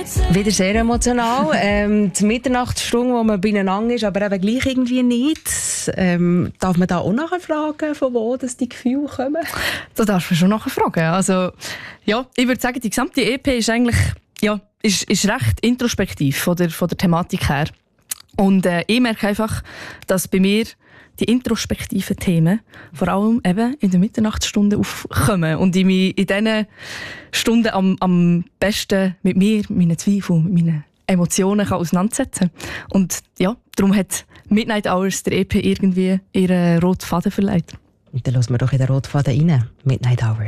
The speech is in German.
Wieder sehr emotional. Die Mitternachtsstunde, wo man beieinander ist, aber eben gleich irgendwie nicht. Darf man da auch nachher fragen, von wo das die Gefühle kommen? Da darfst du schon nachher fragen. Also, ja, ich würde sagen, die gesamte EP ist eigentlich ist recht introspektiv von der Thematik her. Und ich merke einfach, dass bei mir die introspektiven Themen vor allem eben in der Mitternachtsstunde aufkommen und ich mich in diesen Stunden am besten mit mir, meinen Zweifeln, mit meinen Emotionen kann auseinandersetzen kann. Und ja, darum hat Midnight Hours der EP irgendwie ihren roten Faden verleiht. Und dann hören wir doch in den roten Faden rein. Midnight Hours.